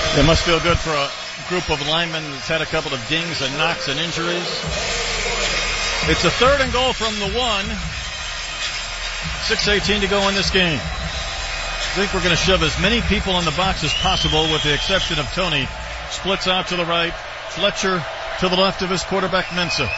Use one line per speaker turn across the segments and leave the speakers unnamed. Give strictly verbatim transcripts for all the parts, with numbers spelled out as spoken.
It must feel good for a group of linemen that's had a couple of dings and knocks and injuries. It's a third and goal from the one. six eighteen to go in this game. I think we're going to shove as many people in the box as possible with the exception of Tony. Splits out to the right. Fletcher to the left of his quarterback, Mensah.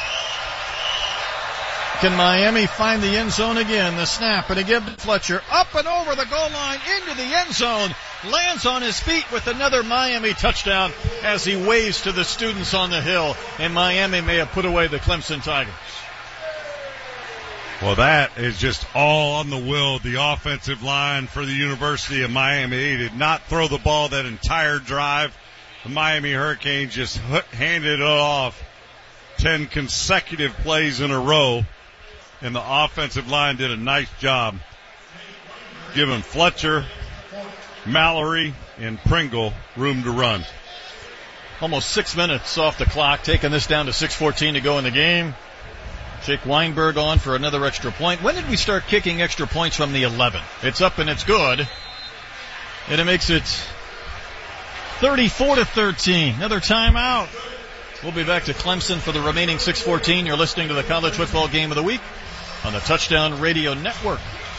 Can Miami find the end zone again? The snap, and again Fletcher up and over the goal line into the end zone. Lands on his feet with another Miami touchdown as he waves to the students on the hill. And Miami may have put away the Clemson Tigers.
Well, that is just all on the will of the offensive line for the University of Miami. They did not throw the ball that entire drive. The Miami Hurricanes just handed it off ten consecutive plays in a row. And the offensive line did a nice job giving Fletcher, Mallory, and Pringle room to run.
Almost six minutes off the clock, taking this down to six fourteen to go in the game. Jake Weinberg on for another extra point. When did we start kicking extra points from the eleven? It's up and it's good. And it makes it thirty-four to thirteen. Another timeout. We'll be back to Clemson for the remaining six fourteen. You're listening to the College Football Game of the Week on the Touchdown Radio Network.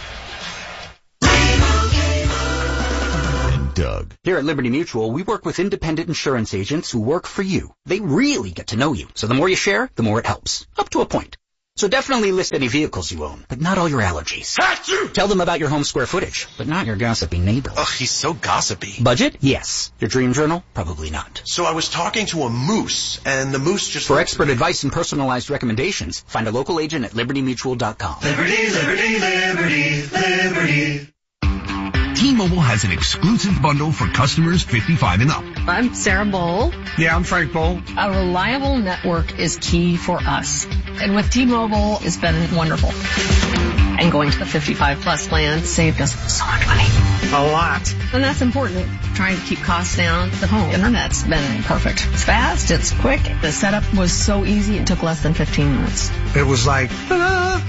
And Doug. Here at Liberty Mutual, we work with independent insurance agents who work for you. They really get to know you. So the more you share, the more it helps. Up to a point. So definitely list any vehicles you own, but not all your allergies. Achoo! Tell them about your home square footage, but not your gossipy neighbor.
Ugh, he's so gossipy.
Budget? Yes. Your dream journal? Probably not.
So I was talking to a moose, and the moose just...
For expert advice and personalized recommendations, find a local agent at liberty mutual dot com.
Liberty, liberty, liberty, liberty. T-Mobile has an exclusive bundle for customers fifty-five and up.
I'm Sarah Bowl.
Yeah, I'm Frank Bowl.
A reliable network is key for us. And with T-Mobile, it's been wonderful. And going to the fifty-five plus plan saved us so much money.
A lot.
And that's important. Trying to keep costs down. The home internet's been perfect. It's fast. It's quick. The setup was so easy. It took less than fifteen minutes.
It was like, ta-da!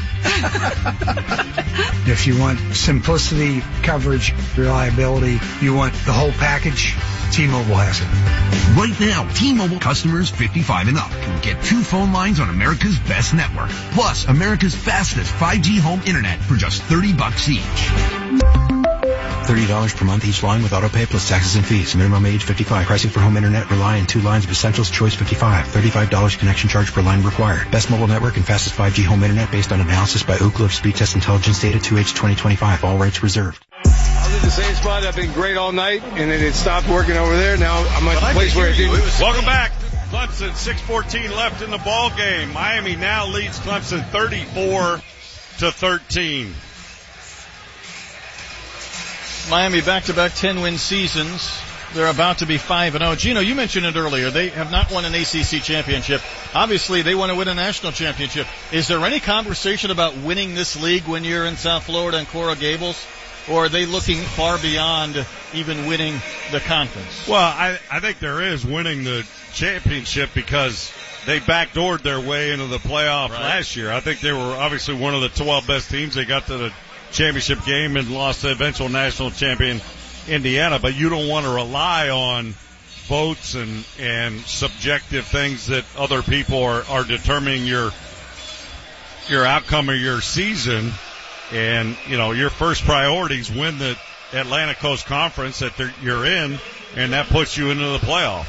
If you want simplicity, coverage, reliability, you want the whole package, T-Mobile has it.
Right now, T-Mobile customers fifty-five and up can get two phone lines on America's best network, plus America's fastest five G home internet for just thirty bucks each.
thirty dollars per month each line with autopay plus taxes and fees. Minimum age fifty-five. Pricing for home internet rely on two lines of Essentials Choice fifty-five. thirty-five dollars connection charge per line required. Best mobile network and fastest five G home internet based on analysis by Ookla of Speed Test Intelligence Data two H twenty twenty-five. All rights reserved.
I was in the same spot. I've been great all night, and then it stopped working over there. Now I'm at the place where it didn't.
Welcome back. Clemson, six fourteen left in the ball game. Miami now leads Clemson thirty-four to thirteen.
Miami back-to-back ten-win seasons. They're about to be five and oh. Gino, you mentioned it earlier. They have not won an A C C championship. Obviously, they want to win a national championship. Is there any conversation about winning this league when you're in South Florida and Coral Gables? Or are they looking far beyond even winning the conference?
Well, I, I think there is winning the championship because they backdoored their way into the playoff right. last year. I think they were obviously one of the twelve best teams. They got to the championship game and lost the eventual national champion Indiana, but you don't want to rely on votes and and subjective things that other people are, are determining your your outcome of your season. And you know, your first priority is win the Atlantic Coast Conference that you're in, and that puts you into the playoff.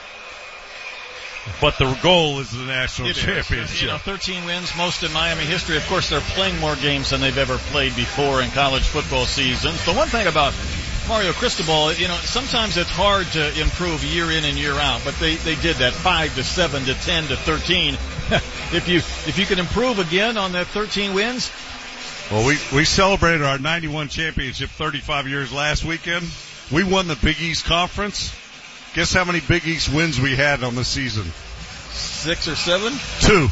But the goal is the national
it
championship.
Is. You know, thirteen wins, most in Miami history. Of course, they're playing more games than they've ever played before in college football seasons. The one thing about Mario Cristobal, you know, sometimes it's hard to improve year in and year out, but they, they did that five to seven to ten to thirteen. if you if you can improve again on that thirteen wins.
Well, we, we celebrated our ninety-one championship thirty-five years last weekend. We won the Big East Conference. Guess how many Big East wins we had on the season?
Six or seven?
Two.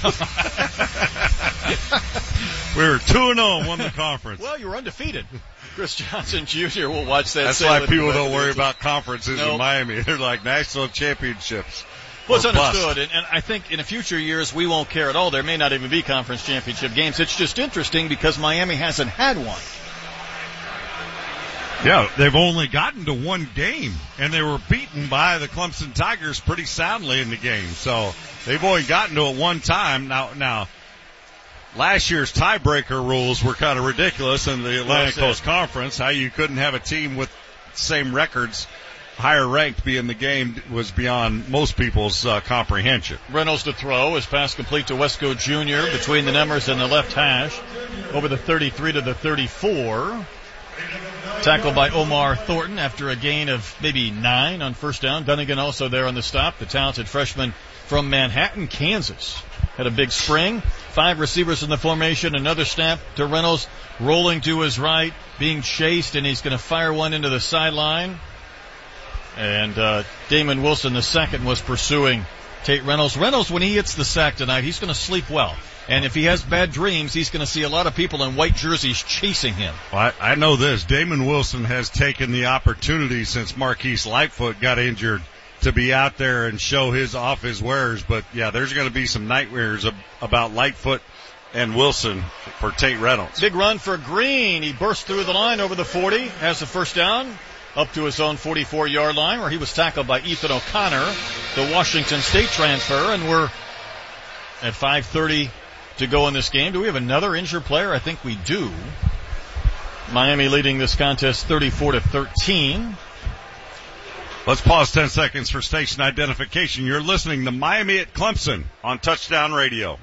We were two and oh and won the conference.
Well, you were undefeated. Chris Johnson Junior will watch that.
That's why people don't worry about conferences
nope.
in Miami. They're like national championships.
Well, it's understood, and, and I think in the future years we won't care at all. There may not even be conference championship games. It's just interesting because Miami hasn't had one.
Yeah, they've only gotten to one game, and they were beaten by the Clemson Tigers pretty soundly in the game. So they've only gotten to it one time. Now, now, last year's tiebreaker rules were kind of ridiculous in the Atlantic Coast Conference. How you couldn't have a team with same records, higher ranked, be in the game was beyond most people's uh, comprehension.
Reynolds to throw. His pass complete to Wesco Junior between the numbers and the left hash. Over the thirty-three to the thirty-four. Tackled by Omar Thornton after a gain of maybe nine on first down. Dunnigan also there on the stop. The talented freshman from Manhattan, Kansas. Had a big spring. Five receivers in the formation. Another snap to Reynolds. Rolling to his right. Being chased, and he's going to fire one into the sideline. And uh, Damon Wilson, the second, was pursuing Tate Reynolds. Reynolds, when he hits the sack tonight, he's going to sleep well. And if he has bad dreams, he's going to see a lot of people in white jerseys chasing him.
Well, I, I know this. Damon Wilson has taken the opportunity since Marquise Lightfoot got injured to be out there and show his off his wares. But, yeah, there's going to be some nightmares ab- about Lightfoot and Wilson for Tate Reynolds.
Big run for Green. He burst through the line over the forty, has the first down up to his own forty-four-yard line, where he was tackled by Ethan O'Connor, the Washington State transfer. And we're at five thirty to go in this game. Do we have another injured player? I think we do. Miami leading this contest thirty-four to thirteen.
Let's pause ten seconds for station identification. You're listening to Miami at Clemson on Touchdown Radio.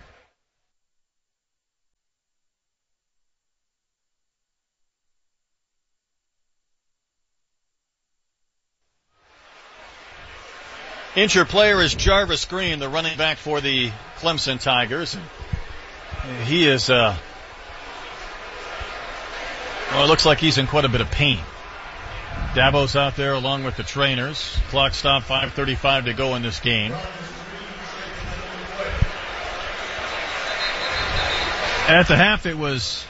Injured player is Jarvis Green, the running back for the Clemson Tigers. He is, uh, well, it looks like he's in quite a bit of pain. Dabo's out there along with the trainers. Clock stop, five thirty-five to go in this game. At the half, it was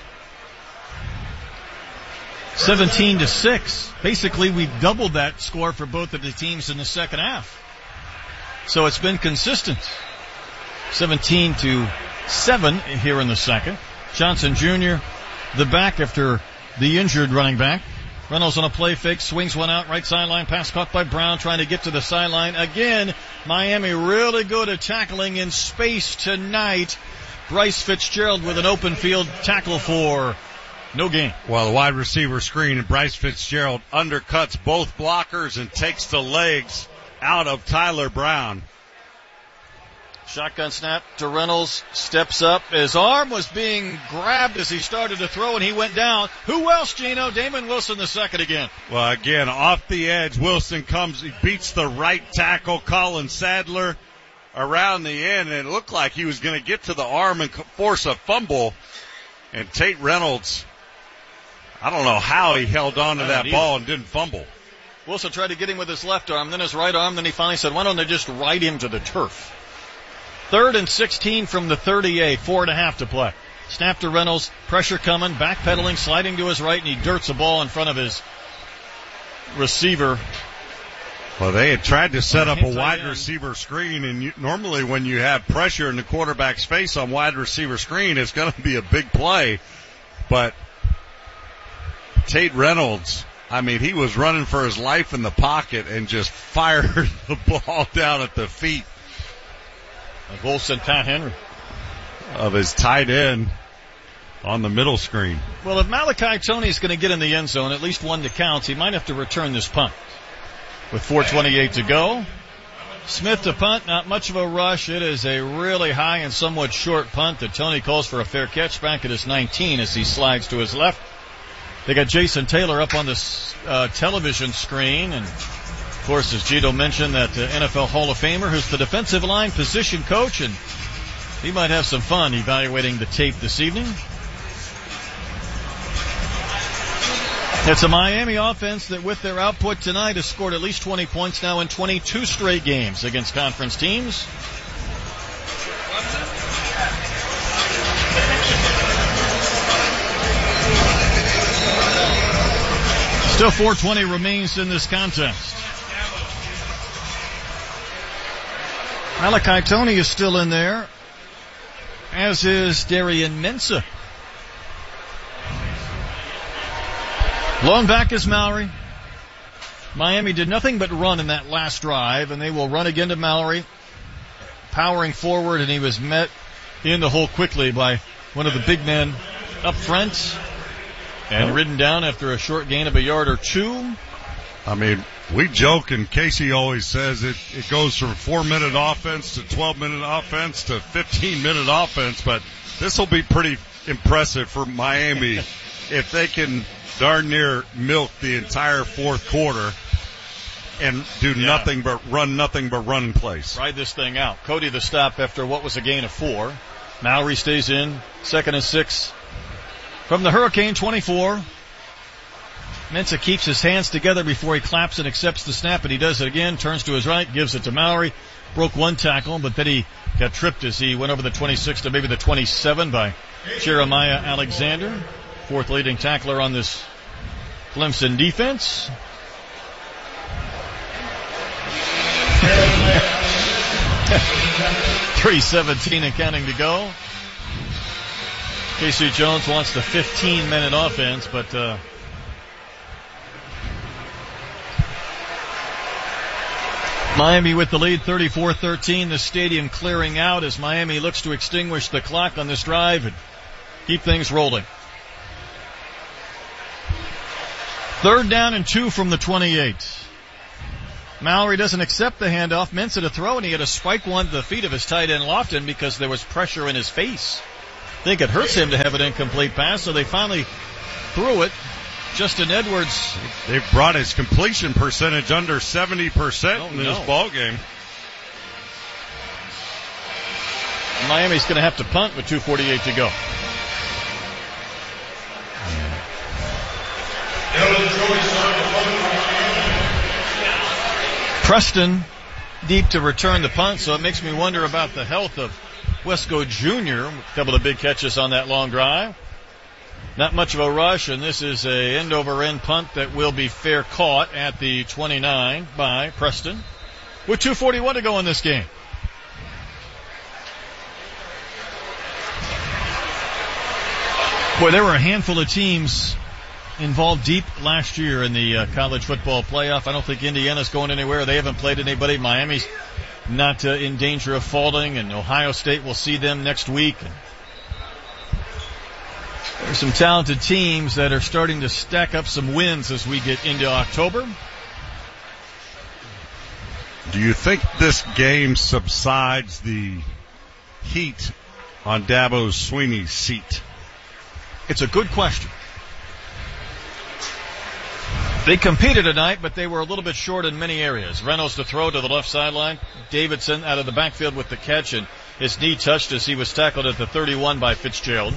seventeen to six. Basically, we've doubled that score for both of the teams in the second half. So it's been consistent. seventeen to seven here in the second. Johnson Junior, the back after the injured running back. Reynolds on a play fake, swings one out, right sideline, pass caught by Brown, trying to get to the sideline. Again, Miami really good at tackling in space tonight. Bryce Fitzgerald with an open field tackle for no gain.
Well, the wide receiver screen, and Bryce Fitzgerald undercuts both blockers and takes the legs out of Tyler Brown.
Shotgun snap to Reynolds, steps up. His arm was being grabbed as he started to throw, and he went down. Who else, Gino? Damon Wilson the second again.
Well, again, off the edge, Wilson comes, he beats the right tackle, Colin Sadler, around the end, and it looked like he was going to get to the arm and force a fumble. And Tate Reynolds, I don't know how he held on to that ball and didn't fumble.
Wilson tried to get him with his left arm, then his right arm, then he finally said, why don't they just ride him to the turf? Third and sixteen from the thirty-eight, four and a half to play. Snap to Reynolds, pressure coming, backpedaling, sliding to his right, and he dirts the ball in front of his receiver.
Well, they had tried to set up a wide receiver screen, and you, normally when you have pressure in the quarterback's face on wide receiver screen, it's going to be a big play. But Tate Reynolds, I mean, he was running for his life in the pocket and just fired the ball down at the feet
of Olsen Pat Henry,
of his tight end on the middle screen.
Well, if Malachi Tony's going to get in the end zone, at least one that counts, he might have to return this punt. With four twenty-eight to go, Smith to punt, not much of a rush. It is a really high and somewhat short punt that Tony calls for a fair catch back at his nineteen as he slides to his left. They got Jason Taylor up on the uh, television screen, and of course, as Gito mentioned, that uh, N F L Hall of Famer who's the defensive line position coach, and he might have some fun evaluating the tape this evening. It's a Miami offense that with their output tonight has scored at least twenty points now in twenty-two straight games against conference teams. Still four twenty remains in this contest. Malachi Tony is still in there, as is Darian Mensah. Long back is Mallory. Miami did nothing but run in that last drive, and they will run again to Mallory, powering forward, and he was met in the hole quickly by one of the big men up front and ridden down after a short gain of a yard or two.
I mean, we joke, and Casey always says it, it goes from four-minute offense to twelve-minute offense to fifteen-minute offense, but this will be pretty impressive for Miami if they can darn near milk the entire fourth quarter and do yeah. nothing but run nothing but run plays.
Ride this thing out. Cody the stop after what was a gain of four. Mallory stays in. Second and six. From the Hurricane twenty-four. Mensah keeps his hands together before he claps and accepts the snap, and he does it again. Turns to his right, gives it to Mallory. Broke one tackle, but then he got tripped as he went over the twenty-six to maybe the twenty-seven by Jeremiah Alexander. Fourth leading tackler on this Clemson defense. three seventeen and counting to go. Casey Jones wants the fifteen-minute offense, but uh, Miami with the lead, thirty-four thirteen. The stadium clearing out as Miami looks to extinguish the clock on this drive and keep things rolling. Third down and two from the twenty-eight. Mallory doesn't accept the handoff. Mensah to throw, and he had to spike one to the feet of his tight end Lofton because there was pressure in his face. I think it hurts him to have an incomplete pass, so they finally threw it. Justin Edwards.
They've brought his completion percentage under seventy percent oh, in this no. ball game.
Miami's going to have to punt with two forty-eight to go. Preston deep to return the punt, so it makes me wonder about the health of Wesco Junior A couple of big catches on that long drive. Not much of a rush, and this is a end-over-end punt that will be fair caught at the twenty-nine by Preston. With two forty-one to go in this game. Boy, there were a handful of teams involved deep last year in the uh, college football playoff. I don't think Indiana's going anywhere. They haven't played anybody. Miami's not uh, in danger of falling, and Ohio State will see them next week. And there's some talented teams that are starting to stack up some wins as we get into October.
Do you think this game subsides the heat on Dabo Swinney's seat?
It's a good question. They competed tonight, but they were a little bit short in many areas. Reynolds to throw to the left sideline. Davidson out of the backfield with the catch, and his knee touched as he was tackled at the thirty-one by Fitzgerald.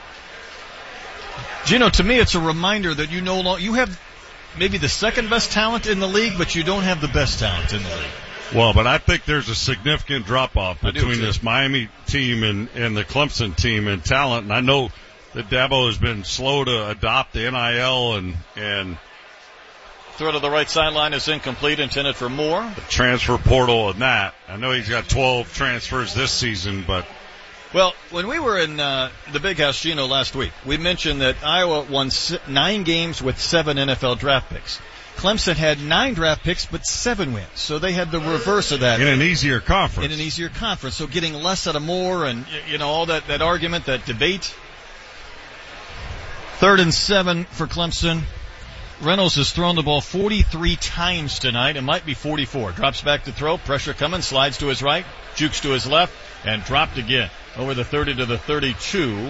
Gino, to me, it's a reminder that you no longer, you have maybe the second best talent in the league, but you don't have the best talent in the league.
Well, but I think there's a significant drop-off between this Miami team and, and the Clemson team in talent, and I know that Dabo has been slow to adopt the N I L and, and
throw to the right sideline is incomplete, intended for Moore.
The transfer portal and that. I know he's got twelve transfers this season, but.
Well, when we were in uh, the Big House, Gino, last week, we mentioned that Iowa won nine games with seven N F L draft picks. Clemson had nine draft picks, but seven wins. So they had the reverse of that.
In an easier conference.
In an easier conference. So getting less out of more and, you know, all that, that argument, that debate. Third and seven for Clemson. Reynolds has thrown the ball forty-three times tonight. It might be forty-four. Drops back to throw. Pressure coming. Slides to his right. Jukes to his left. And dropped again. Over the thirty to the thirty-two.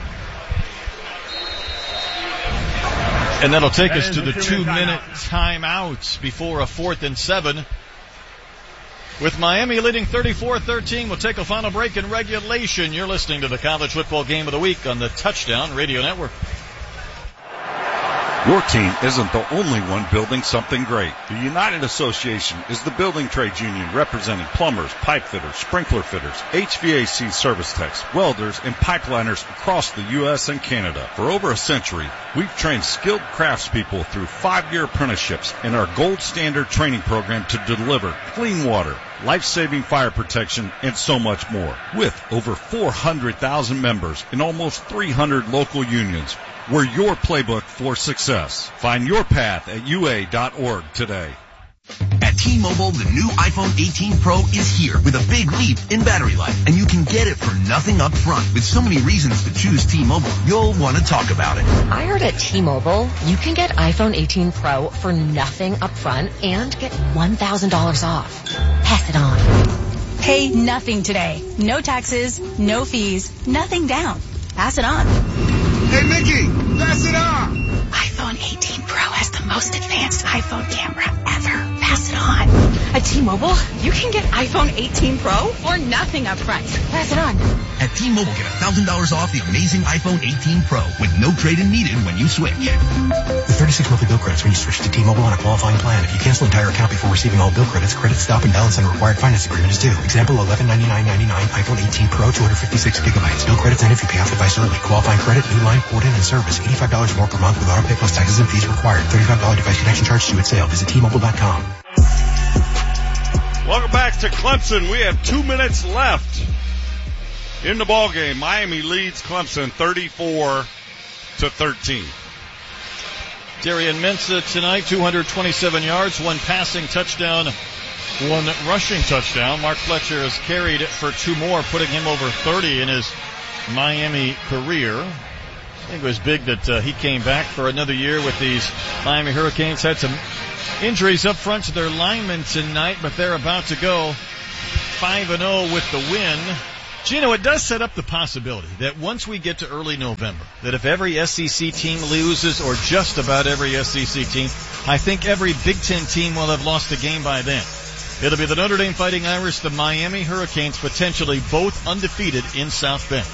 And that'll take us to the two-minute timeouts before a fourth and seven. With Miami leading thirty-four thirteen, we'll take a final break in regulation. You're listening to the College Football Game of the Week on the Touchdown Radio Network.
Your team isn't the only one building something great. The United Association is the building trades union representing plumbers, pipe fitters, sprinkler fitters, H V A C service techs, welders, and pipeliners across the U S and Canada. For over a century, we've trained skilled craftspeople through five-year apprenticeships and our gold standard training program to deliver clean water, life-saving fire protection, and so much more. With over four hundred thousand members and almost three hundred local unions, We're your playbook for success. Find your path at U A dot org today.
At T-Mobile, the new iPhone eighteen Pro is here with a big leap in battery life, and you can get it for nothing up front. With so many reasons to choose T-Mobile, you'll want to talk about it.
I heard at T-Mobile, you can get iPhone eighteen Pro for nothing up front and get one thousand dollars off. Pass it on.
Pay nothing today. No taxes, no fees, nothing down. Pass it on.
Hey, Mickey, pass it on.
iPhone eighteen Pro has the most advanced iPhone camera ever. Pass it on. At T-Mobile, you can get iPhone eighteen Pro for nothing up front. Pass it on.
At T-Mobile, get one thousand dollars off the amazing iPhone eighteen Pro with no trade-in needed when you switch. With thirty-six monthly bill credits when you switch to T-Mobile on a qualifying plan. If you cancel an entire account before receiving all bill credits, credit stop and balance on a required finance agreement is due. Example, eleven ninety-nine ninety-nine, iPhone eighteen Pro, two hundred fifty-six gigabytes. Bill credits end if you pay off device early. Qualifying credit, new line, port in, and service. eighty-five dollars more per month with auto pay plus taxes and fees required. thirty-five dollars device connection charge due at sale. Visit T Mobile dot com.
Welcome back to Clemson. We have two minutes left in the ball game. Miami leads Clemson thirty-four to thirteen.
Darian Mensah tonight, two hundred twenty-seven yards, one passing touchdown, one rushing touchdown. Mark Fletcher has carried it for two more, putting him over thirty in his Miami career. I think it was big that uh, he came back for another year with these Miami Hurricanes. Had some injuries up front to their linemen tonight, but they're about to go five and oh with the win. Gino, it does set up the possibility that once we get to early November, that if every S E C team loses, or just about every S E C team, I think every Big Ten team will have lost a game by then. It'll be the Notre Dame Fighting Irish, the Miami Hurricanes, potentially both undefeated in South Bend.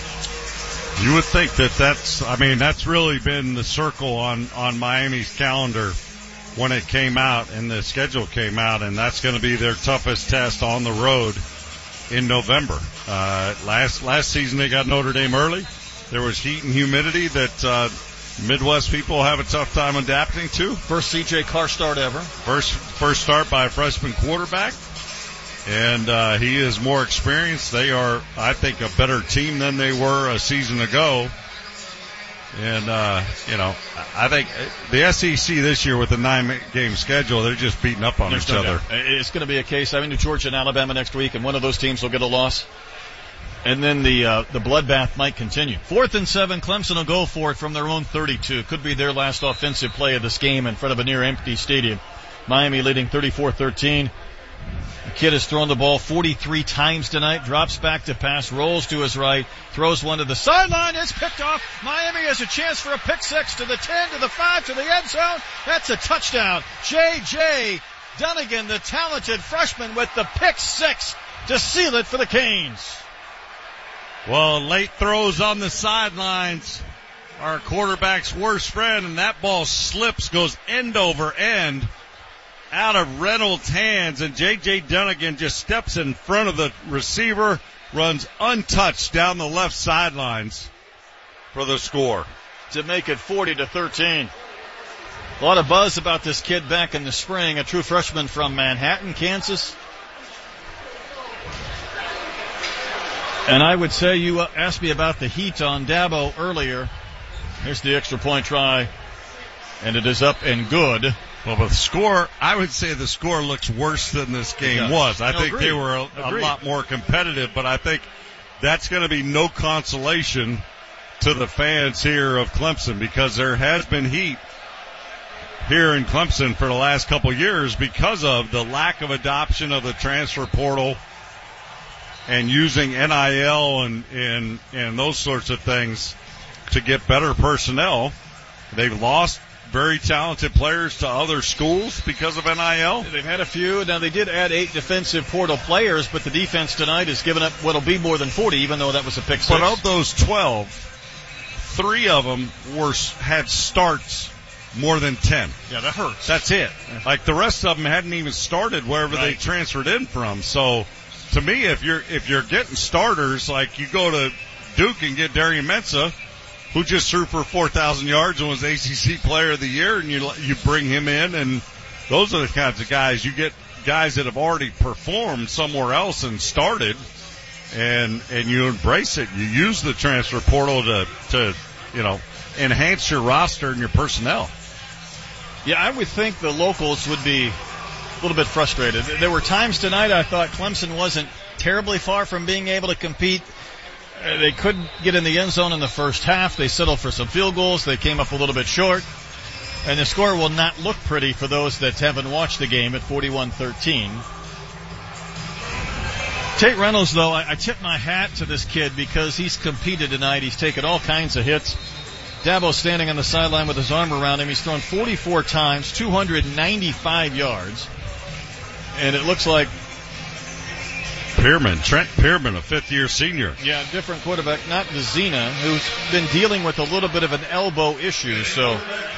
You would think that that's, I mean, that's really been the circle on, on Miami's calendar when it came out and the schedule came out, and that's going to be their toughest test on the road in November. Uh, last, last season they got Notre Dame early. There was heat and humidity that, uh, Midwest people have a tough time adapting to.
First C J Carr start ever.
First, first start by a freshman quarterback. And, uh, he is more experienced. They are, I think, a better team than they were a season ago. And, uh, you know, I think the S E C this year with the nine-game schedule, they're just beating up on
There's
each
no
other.
doubt. It's going to be a case. I mean, Georgia and Alabama next week, and one of those teams will get a loss. And then the uh, the bloodbath might continue. Fourth and seven, Clemson will go for it from their own thirty-two. Could be their last offensive play of this game in front of a near-empty stadium. Miami leading thirty-four thirteen. The kid has thrown the ball forty-three times tonight, drops back to pass, rolls to his right, throws one to the sideline, it's picked off. Miami has a chance for a pick six to the ten, to the five, to the end zone. That's a touchdown. J J Dunnigan, the talented freshman, with the pick six to seal it for the Canes.
Well, late throws on the sidelines are quarterback's worst friend, and that ball slips, goes end over end out of Reynolds' hands, and J J Dunnigan just steps in front of the receiver, runs untouched down the left sidelines for the score
to make it forty to thirteen. A lot of buzz about this kid back in the spring, a true freshman from Manhattan, Kansas. And I would say you asked me about the heat on Dabo earlier. Here's the extra point try, and it is up and good.
Well, but the score, I would say the score looks worse than this game was. I
no,
think
agreed.
they were a, a lot more competitive, but I think that's going to be no consolation to the fans here of Clemson, because there has been heat here in Clemson for the last couple years because of the lack of adoption of the transfer portal and using N I L and, and, and those sorts of things to get better personnel. They've lost very talented players to other schools because of N I L.
They've had a few. Now, they did add eight defensive portal players, but the defense tonight has given up what'll be more than forty, even though that was a pick six.
But of those twelve, three of them were had starts more than ten.
Yeah, that hurts.
That's it. Like, the rest of them hadn't even started wherever right. they transferred in from. So, to me, if you're if you're getting starters, like you go to Duke and get Darian Mensah, who just threw for four thousand yards and was A C C Player of the Year, and you you bring him in, and those are the kinds of guys. You get guys that have already performed somewhere else and started, and and you embrace it. You use the transfer portal to, to you know, enhance your roster and your personnel.
Yeah, I would think the locals would be a little bit frustrated. There were times tonight I thought Clemson wasn't terribly far from being able to compete. Uh, they couldn't get in the end zone in the first half. They settled for some field goals. They came up a little bit short. And the score will not look pretty for those that haven't watched the game at forty-one thirteen. Tate Reynolds, though, I, I tip my hat to this kid because he's competed tonight. He's taken all kinds of hits. Dabo standing on the sideline with his arm around him. He's thrown forty-four times, two hundred ninety-five yards. And it looks like
Pearman, Trent Pearman, a fifth-year senior.
Yeah, different quarterback, not Vizina, who's been dealing with a little bit of an elbow issue. So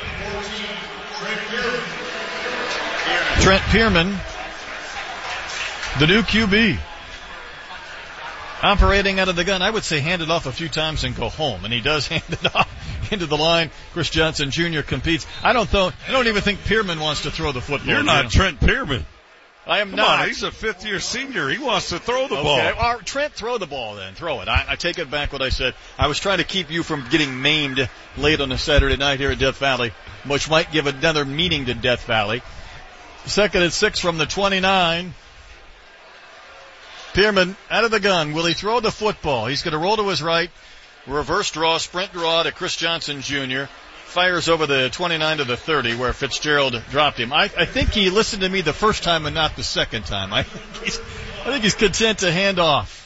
Trent Pearman, the new Q B, operating out of the gun. I would say hand it off a few times and go home, and he does hand it off into the line. Chris Johnson Junior competes. I don't th- I don't even think Pearman wants to throw the football.
You're not Trent Pearman.
I am
Come
not.
on, he's a fifth-year senior. He wants to throw the
okay.
ball.
All right, Trent, throw the ball then. Throw it. I, I take it back what I said. I was trying to keep you from getting maimed late on a Saturday night here at Death Valley, which might give another meaning to Death Valley. Second and six from the twenty-nine. Pearman out of the gun. Will he throw the football? He's going to roll to his right. Reverse draw, sprint draw to Chris Johnson Junior Fires over the twenty-nine to the thirty where Fitzgerald dropped him. I, I think he listened to me the first time and not the second time. I think he's, I think he's content to hand off.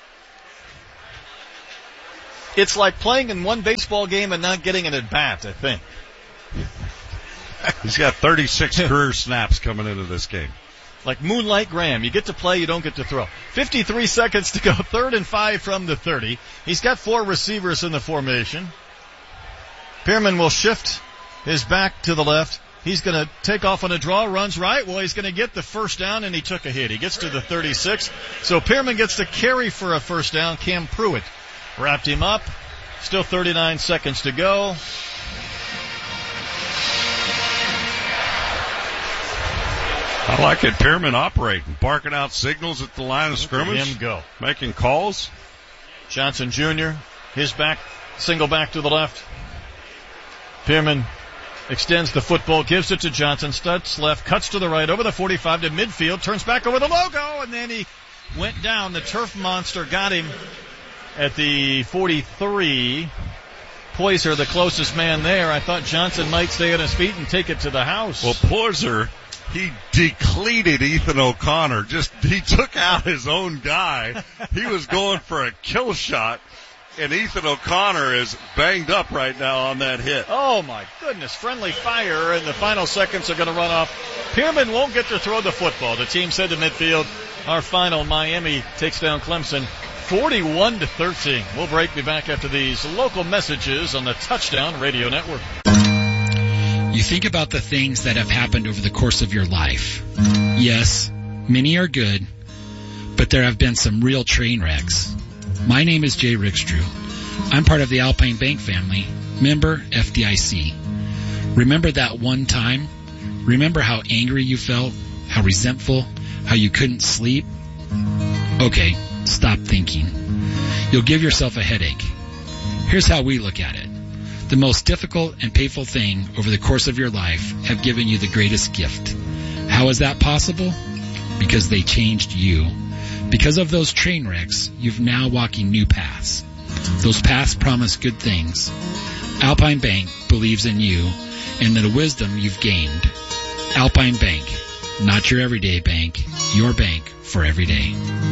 It's like playing in one baseball game and not getting an at-bat, I think.
He's got thirty-six career snaps coming into this game.
Like Moonlight Graham. You get to play, you don't get to throw. fifty-three seconds to go. Third and five from the thirty. He's got four receivers in the formation. Pearman will shift his back to the left. He's going to take off on a draw, runs right. Well, he's going to get the first down, and he took a hit. He gets to the thirty-six. So Pearman gets to carry for a first down. Cam Pruitt wrapped him up. Still thirty-nine seconds to go.
I like it. Pearman operating, barking out signals at the line of scrimmage.
Let him go.
Making calls.
Johnson Junior, his back, single back to the left. Pearman extends the football, gives it to Johnson, studs left, cuts to the right, over the forty-five to midfield, turns back over the logo, and then he went down. The turf monster got him at the forty-three. Poyser, the closest man there. I thought Johnson might stay on his feet and take it to the house.
Well, Poyser, he decleated Ethan O'Connor. Just, he took out his own guy. He was going for a kill shot. And Ethan O'Connor is banged up right now on that hit.
Oh, my goodness. Friendly fire, and the final seconds are going to run off. Pearman won't get to throw the football. The team said to midfield, our final, Miami takes down Clemson forty-one to thirteen. We'll break. Be back after these local messages on the Touchdown Radio Network.
You think about the things that have happened over the course of your life. Yes, many are good, but there have been some real train wrecks. My name is Jay Rickstrew. I'm part of the Alpine Bank family, member F D I C. Remember that one time? Remember how angry you felt? How resentful? How you couldn't sleep? Okay, stop thinking. You'll give yourself a headache. Here's how we look at it. The most difficult and painful thing over the course of your life have given you the greatest gift. How is that possible? Because they changed you. Because of those train wrecks, you've now walking new paths. Those paths promise good things. Alpine Bank believes in you and the wisdom you've gained. Alpine Bank, not your everyday bank, your bank for every day.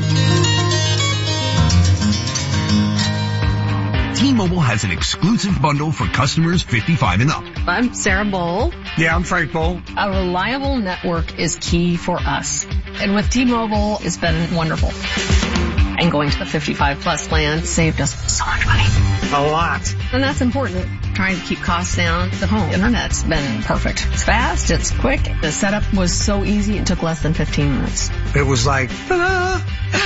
T-Mobile has an exclusive bundle for customers fifty-five and up.
I'm Sarah Bowl.
Yeah, I'm Frank Bowl.
A reliable network is key for us. And with T-Mobile, it's been wonderful. And going to the fifty-five plus plan saved us so much money.
A lot.
And that's important. Trying to keep costs down. The home internet's been perfect. It's fast. It's quick. The setup was so easy. It took less than fifteen minutes.
It was like, ta-da!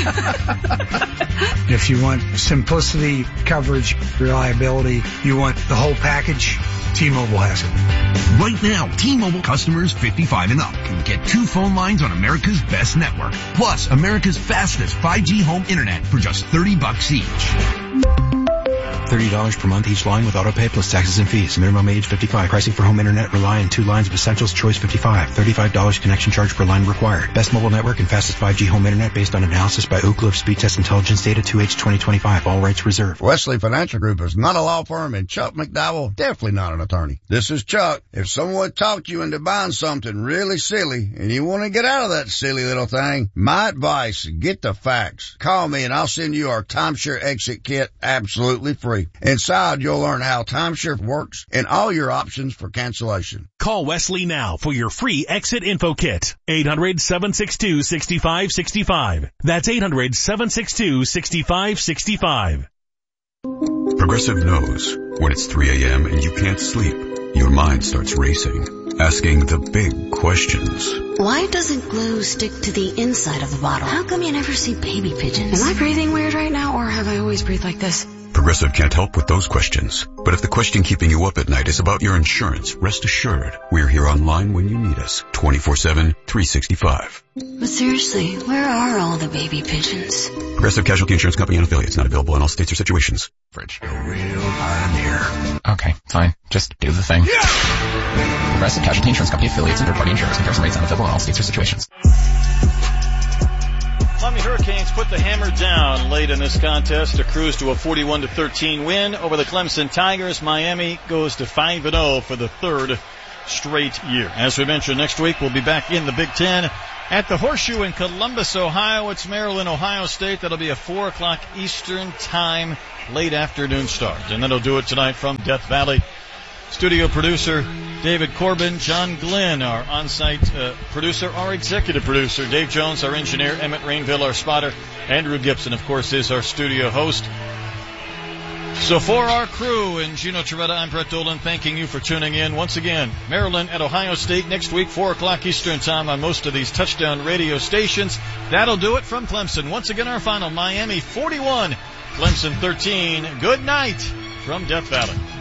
If you want simplicity, coverage, reliability, you want the whole package, T-Mobile has it.
Right now, T-Mobile customers fifty-five and up can get two phone lines on America's best network, plus America's fastest five G home internet for just thirty bucks each.
thirty dollars per month each line with autopay plus taxes and fees. Minimum age fifty-five. Pricing for home internet, Rely, and two lines of Essentials, choice fifty-five. thirty-five dollars connection charge per line required. Best mobile network and fastest five G home internet based on analysis by Ookla of Speed Test Intelligence Data two H twenty twenty-five. All rights reserved.
Wesley Financial Group is not a law firm, and Chuck McDowell definitely not an attorney. This is Chuck. If someone talked you into buying something really silly and you want to get out of that silly little thing, my advice, get the facts. Call me and I'll send you our timeshare exit kit absolutely free. Inside, you'll learn how timeshare works and all your options for cancellation.
Call Wesley now for your free exit info kit. eight hundred, seven six two, six five six five. That's eight hundred, seven six two, six five six five.
Progressive knows when it's three a.m. and you can't sleep, your mind starts racing, asking the big questions.
Why doesn't glue stick to the inside of the bottle? How come you never see baby pigeons? Am I breathing weird right now, or have I always breathed like this?
Progressive can't help with those questions. But if the question keeping you up at night is about your insurance, rest assured, we're here online when you need us, twenty-four seven, three sixty-five.
But seriously, where are all the baby pigeons?
Progressive Casualty Insurance Company and affiliates, not available in all states or situations.
Fridge. A real pioneer. Okay, fine. Just do the thing. Yeah! Progressive Casualty Insurance Company affiliates and third-party insurers. Comparison rates not available in all states or situations.
Miami Hurricanes put the hammer down late in this contest to cruise to a forty-one to thirteen win over the Clemson Tigers. Miami goes to five and oh for the third straight year. As we mentioned, next week we'll be back in the Big Ten at the Horseshoe in Columbus, Ohio. It's Maryland, Ohio State. That'll be a four o'clock Eastern time, late afternoon start. And that'll do it tonight from Death Valley. Studio producer David Corbin, John Glenn, our on-site uh, producer, our executive producer, Dave Jones, our engineer, Emmett Rainville, our spotter, Andrew Gibson, of course, is our studio host. So for our crew and Gino Toretta, I'm Brett Dolan, thanking you for tuning in. Once again, Maryland at Ohio State next week, four o'clock Eastern time on most of these touchdown radio stations. That'll do it from Clemson. Once again, our final, Miami forty-one, Clemson thirteen. Good night from Death Valley.